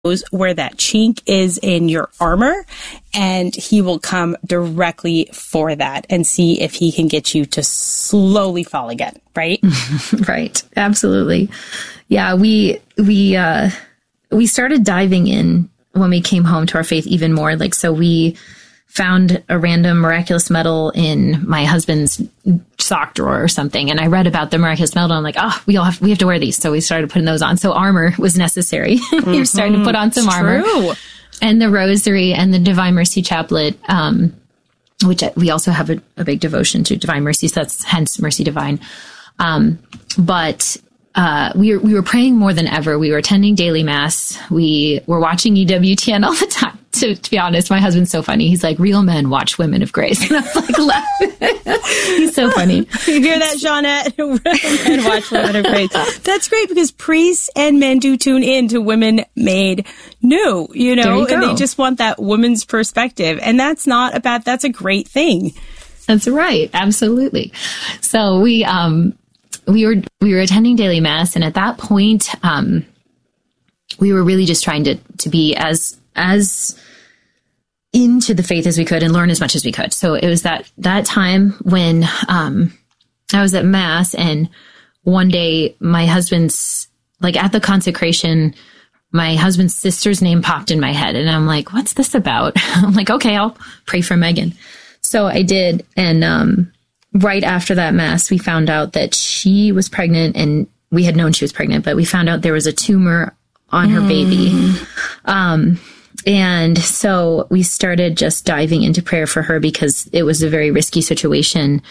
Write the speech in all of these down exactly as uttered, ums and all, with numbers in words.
where that chink is in your armor, and he will come directly for that and see if he can get you to slowly fall again, right? Right. Absolutely. Yeah, we we uh we started diving in when we came home to our faith even more. Like, so we found a random miraculous medal in my husband's sock drawer or something. And I read about the miraculous medal. And I'm like, oh, we all have, we have to wear these. So we started putting those on. So armor was necessary. Mm-hmm. You're starting to put on some it's armor. True. And the rosary and the Divine Mercy Chaplet, um, which we also have a, a big devotion to Divine Mercy. So that's hence Mercy Divine. Um, but Uh, we were, we were praying more than ever. We were attending daily mass. We were watching E W T N all the time. To, to be honest, my husband's so funny. He's like, real men watch women of grace. And I'm like, laughing. He's so funny. You hear that, Jeanette? Real men watch women of grace. That's great because priests and men do tune in to Women Made New, you know, you and they just want that woman's perspective. And that's not a bad, that's a great thing. That's right. Absolutely. So we, um, We were we were attending daily mass, and at that point, um, we were really just trying to to be as as into the faith as we could and learn as much as we could. So it was that that time when um, I was at mass, and one day my husband's like at the consecration, my husband's sister's name popped in my head, and I'm like, "What's this about?" I'm like, "Okay, I'll pray for Megan." So I did, and um, right after that mass, we found out that she was pregnant, and we had known she was pregnant, but we found out there was a tumor on her mm. baby. Um, and so we started just diving into prayer for her because it was a very risky situation.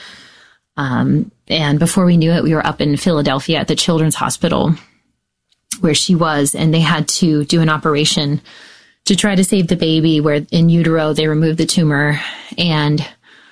Um, and before we knew it, we were up in Philadelphia at the Children's Hospital where she was, and they had to do an operation to try to save the baby, where in utero they removed the tumor. And,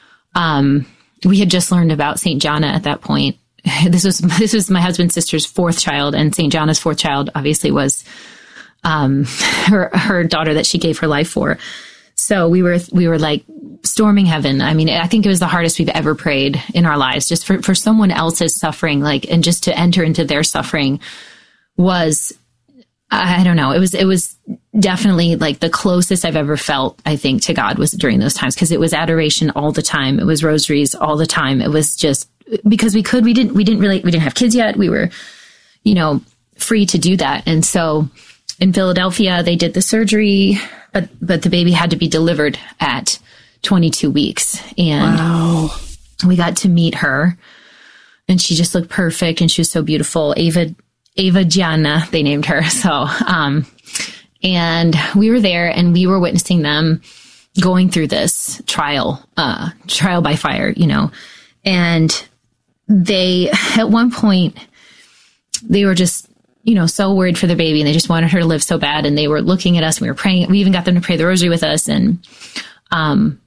um, we had just learned about Saint Jana at that point. This was this was my husband's sister's fourth child, and Saint Jana's fourth child obviously was um, her her daughter that she gave her life for. So we were we were like storming heaven. I mean, I think it was the hardest we've ever prayed in our lives, just for for someone else's suffering, like, and just to enter into their suffering was, I don't know. It was, it was definitely like the closest I've ever felt, I think, to God was during those times, because it was adoration all the time. It was rosaries all the time. It was just because we could, we didn't, we didn't really, we didn't have kids yet. We were, you know, free to do that. And so in Philadelphia, they did the surgery, but, but the baby had to be delivered at twenty-two weeks. And wow. we got to meet her, and she just looked perfect. And she was so beautiful. Ava, Ava Gianna, they named her. So, um, and we were there, and we were witnessing them going through this trial, uh, trial by fire, you know, and they, at one point, they were just, you know, so worried for the baby, and they just wanted her to live so bad. And they were looking at us, and we were praying. We even got them to pray the rosary with us. And, um,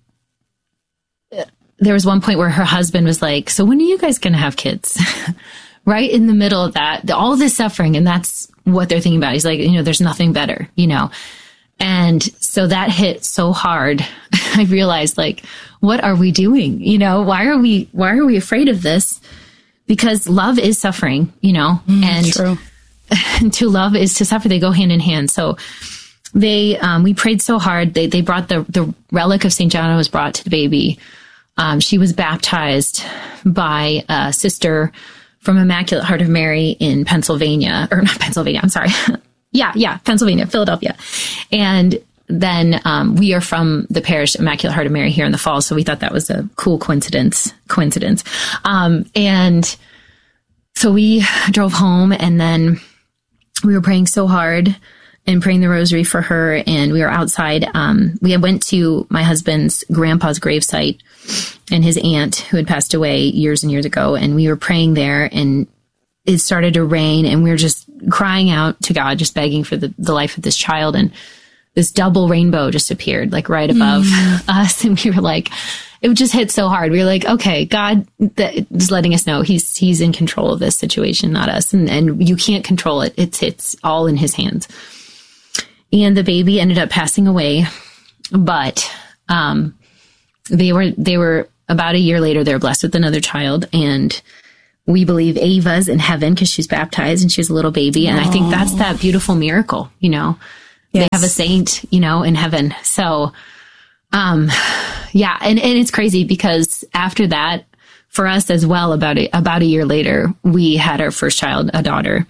there was one point where her husband was like, so when are you guys going to have kids? Right in the middle of that, the, all this suffering. And that's what they're thinking about. He's like, you know, there's nothing better, you know? And so that hit so hard. I realized, like, what are we doing? You know, why are we, why are we afraid of this? Because love is suffering, you know, mm, and, true. and to love is to suffer. They go hand in hand. So they, um, we prayed so hard. They, they brought the, the relic of Saint John was brought to the baby. Um, she was baptized by a sister from Immaculate Heart of Mary in Pennsylvania, or not Pennsylvania, I'm sorry. yeah, yeah, Pennsylvania, Philadelphia. And then um, we are from the parish Immaculate Heart of Mary here in the Falls, so we thought that was a cool coincidence. Coincidence. Um, and so we drove home, and then we were praying so hard and praying the rosary for her, and we were outside. Um, we went to my husband's grandpa's gravesite and his aunt who had passed away years and years ago, and we were praying there, and it started to rain, and we were just crying out to God, just begging for the, the life of this child, and this double rainbow just appeared, like right above mm. us, and we were like, it just hit so hard. We were like, okay, God that is letting us know he's he's in control of this situation, not us, and, and you can't control it. It's it's all in his hands. And the baby ended up passing away, but um, they were they were about a year later. They were blessed with another child, and we believe Ava's in heaven because she's baptized and she's a little baby. And Aww. I think that's that beautiful miracle, you know, Yes. They have a saint, you know, in heaven. So, um, yeah. And, and it's crazy because after that, for us as well, about a, about a year later, we had our first child, a daughter.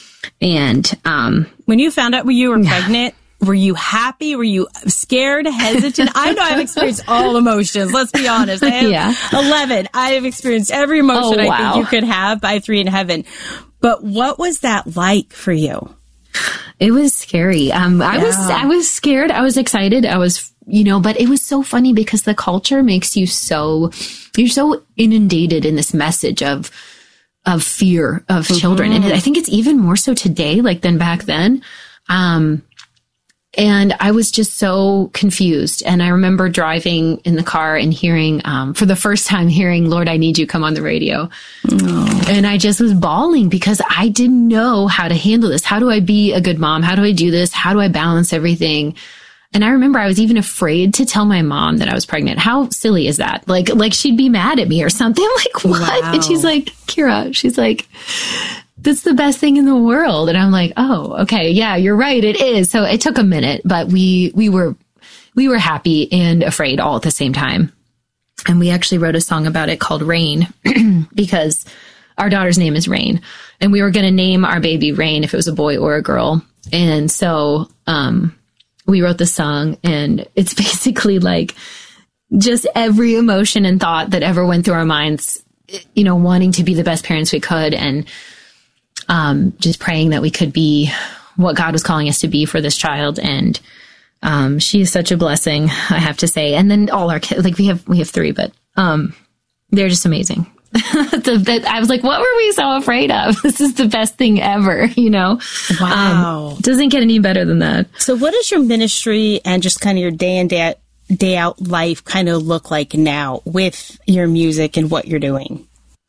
And, um, when you found out when you were pregnant, were you happy? Were you scared, hesitant? I know I've experienced all emotions. Let's be honest. I have yeah. eleven. I have experienced every emotion oh, wow. I think you could have by three in heaven. But what was that like for you? It was scary. Um, I yeah. was, I was scared. I was excited. I was, you know, but it was so funny because the culture makes you so, you're so inundated in this message of, of fear of mm-hmm. children. And I think it's even more so today, like than back then. Um, And I was just so confused. And I remember driving in the car and hearing, um, for the first time, hearing, Lord, I Need You come on the radio. Oh. And I just was bawling because I didn't know how to handle this. How do I be a good mom? How do I do this? How do I balance everything? And I remember I was even afraid to tell my mom that I was pregnant. How silly is that? Like, like she'd be mad at me or something. I'm like, what? Wow. And she's like, Kira, she's like, that's the best thing in the world. And I'm like, oh, okay. Yeah, you're right. It is. So it took a minute, but we, we were, we were happy and afraid all at the same time. And we actually wrote a song about it called Rain because our daughter's name is Rain, and we were going to name our baby Rain if it was a boy or a girl. And so, um, we wrote the song, and it's basically like just every emotion and thought that ever went through our minds, you know, wanting to be the best parents we could, and um, just praying that we could be what God was calling us to be for this child. And um, she is such a blessing, I have to say. And then all our kids, like we have, we have three, but um, they're just amazing. the, the, I was like, what were we so afraid of? This is the best thing ever, you know? Wow. Um, doesn't get any better than that. So what does your ministry and just kind of your day in, day out, day out life kind of look like now with your music and what you're doing?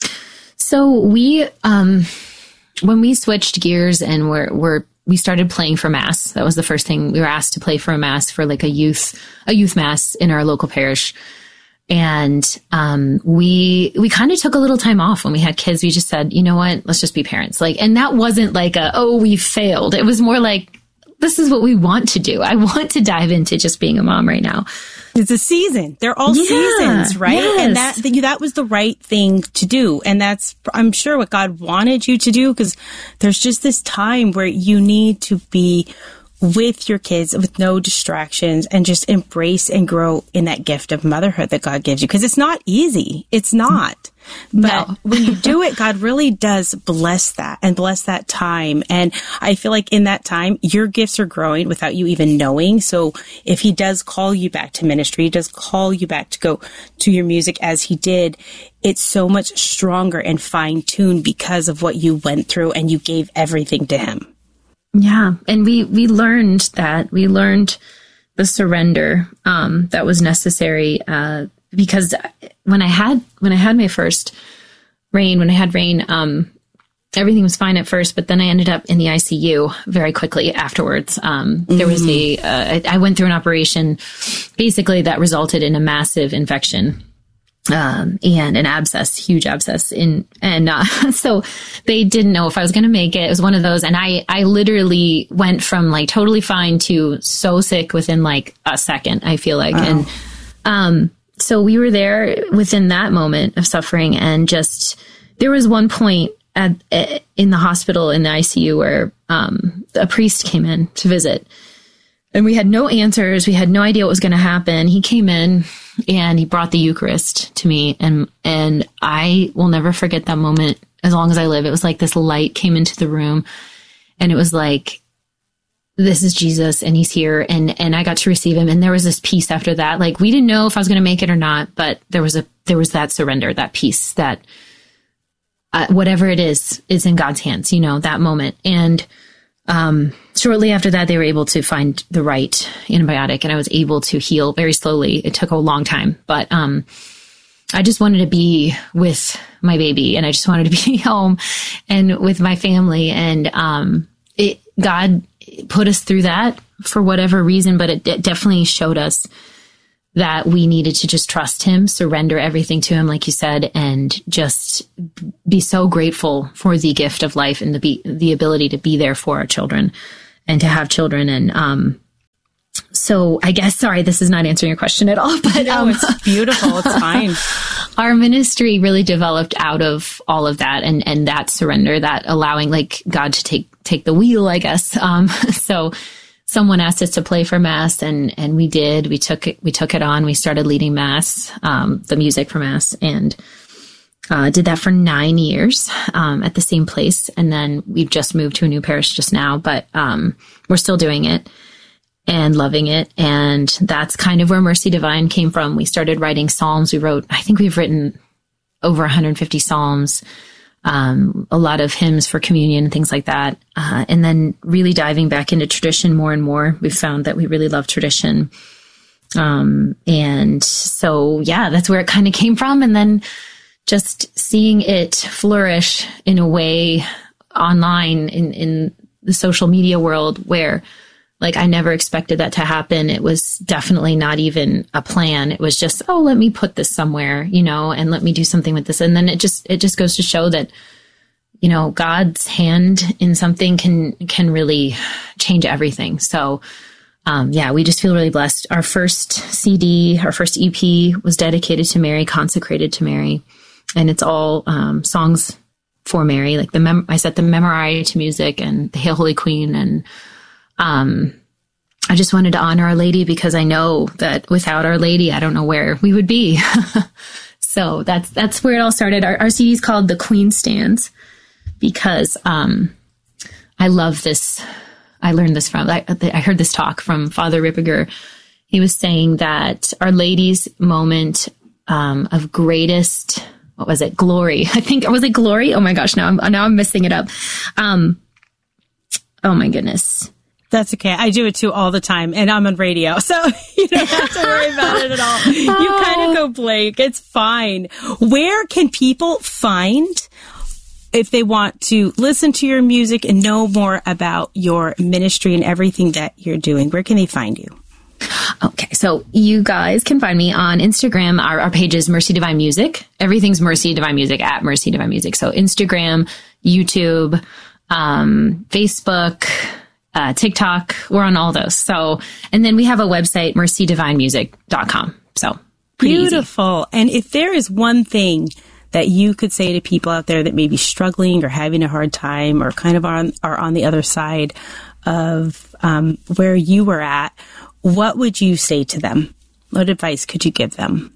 So we, um, when we switched gears and we're, we're, we started playing for mass, that was the first thing. We were asked to play for a mass for like a youth, a youth mass in our local parish. And, um, we, we kind of took a little time off when we had kids. We just said, you know what, let's just be parents. Like, and that wasn't like a, oh, we failed. It was more like, this is what we want to do. I want to dive into just being a mom right now. It's a season. They're all yeah, seasons, right? Yes. And that, that was the right thing to do. And that's, I'm sure, what God wanted you to do, because there's just this time where you need to be with your kids with no distractions and just embrace and grow in that gift of motherhood that God gives you. Because it's not easy. It's not. But no. when you do it, God really does bless that and bless that time. And I feel like in that time, your gifts are growing without you even knowing. So if he does call you back to ministry, he does call you back to go to your music as he did, it's so much stronger and fine-tuned because of what you went through and you gave everything to him. Yeah. And we, we learned that. We learned the surrender um, that was necessary uh, because when I had, when I had my first Rain, when I had Rain, um, everything was fine at first, but then I ended up in the I C U very quickly afterwards. Um, mm-hmm. There was a, uh, I went through an operation basically that resulted in a massive infection. Um, and an abscess, huge abscess in, and, uh, so they didn't know if I was going to make it. It was one of those. And I, I literally went from like totally fine to so sick within like a second, I feel like. Wow. And, um, so we were there within that moment of suffering. And just, there was one point at, in the hospital in the I C U where, um, a priest came in to visit. And we had no answers. We had no idea what was going to happen. He came in and he brought the Eucharist to me. And, and I will never forget that moment as long as I live. It was like this light came into the room and it was like, this is Jesus and he's here. And, and I got to receive him. And there was this peace after that. Like we didn't know if I was going to make it or not, but there was a, there was that surrender, that peace, that uh, whatever it is, is in God's hands, you know, that moment. And, Um, shortly after that, they were able to find the right antibiotic and I was able to heal very slowly. It took a long time, but, um, I just wanted to be with my baby and I just wanted to be home and with my family. And, um, it, God put us through that for whatever reason, but it, it definitely showed us that we needed to just trust him, surrender everything to him, like you said, and just be so grateful for the gift of life and the be, the ability to be there for our children and to have children. And, um, so I guess, sorry, this is not answering your question at all, but no, um, it's beautiful. It's fine. Our ministry really developed out of all of that and, and that surrender, that allowing like God to take, take the wheel, I guess. Um, so someone asked us to play for Mass and, and we did, we took it, we took it on. We started leading Mass, um, the music for Mass, and, uh, did that for nine years, um, at the same place. And then we've just moved to a new parish just now, but, um, we're still doing it and loving it. And that's kind of where Mercy Divine came from. We started writing Psalms. We wrote, I think we've written over one hundred fifty Psalms, um, a lot of hymns for communion and things like that. Uh, and then really diving back into tradition more and more. We've found that we really love tradition. Um, and so, yeah, that's where it kind of came from. And then just seeing it flourish in a way online in, in the social media world where, like, I never expected that to happen. It was definitely not even a plan. It was just, oh, let me put this somewhere, you know, and let me do something with this. And then it just, it just goes to show that, you know, God's hand in something can, can really change everything. So, um, yeah, we just feel really blessed. Our first C D, our first E P was dedicated to Mary, consecrated to Mary. And it's all, um, songs for Mary. Like the, mem- I set the Memorare to music and the Hail Holy Queen, and, Um, I just wanted to honor Our Lady because I know that without Our Lady, I don't know where we would be. So that's, that's where it all started. Our, our C D is called The Queen Stands because, um, I love this. I learned this from, I, I heard this talk from Father Ripperger. He was saying that Our Lady's moment, um, of greatest, what was it? Glory. I think, was it glory? Oh my gosh. Now I'm, now I'm messing it up. Um, oh my goodness. That's okay. I do it too all the time, and I'm on radio, so you don't have to worry about it at all. Oh. You kind of go blank. It's fine. Where can people find, if they want to listen to your music and know more about your ministry and everything that you're doing, where can they find you? Okay, so you guys can find me on Instagram. Our, our page is Mercy Divine Music. Everything's Mercy Divine Music at Mercy Divine Music. So Instagram, YouTube, um, Facebook, Uh, TikTok, we're on all those. So, and then we have a website, mercy divine music dot com. So pretty beautiful. Easy. And if there is one thing that you could say to people out there that may be struggling or having a hard time or kind of on, are on the other side of, um, where you were at, what would you say to them? What advice could you give them?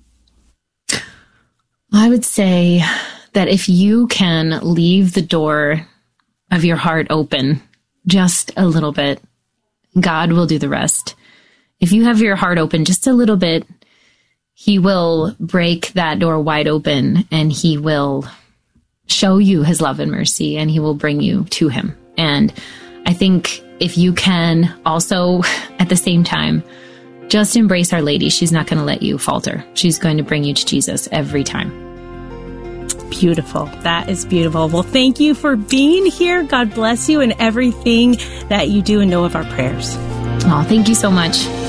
I would say that if you can leave the door of your heart open just a little bit, God will do the rest. If you have your heart open just a little bit, He will break that door wide open and He will show you His love and mercy and He will bring you to Him. And I think if you can also at the same time just embrace Our Lady, she's not going to let you falter. She's going to bring you to Jesus every time. Beautiful. That is beautiful. Well, thank you for being here. God bless you and everything that you do, and know of our prayers. Oh, thank you so much.